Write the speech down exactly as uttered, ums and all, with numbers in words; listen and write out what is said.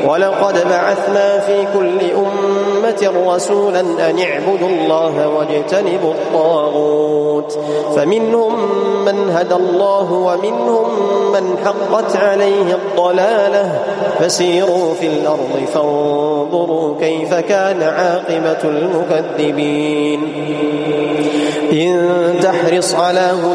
ولقد بعثنا في كل أمة رسولا أن اعبدوا الله واجتنبوا الطاغوت فمنهم من هدى الله ومنهم من حقت عليه الضلالة فسيروا في الأرض فانظروا كيف كان عاقبة المكذبين إن تحرص على هدى